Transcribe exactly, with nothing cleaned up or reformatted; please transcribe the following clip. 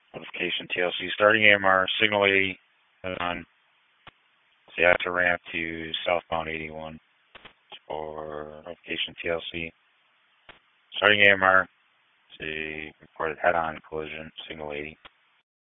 Notification T L C starting A M R, signal eighty, on Seattle ramp to southbound eighty-one for notification T L C. Starting A M R, see reported head-on collision, signal eighty.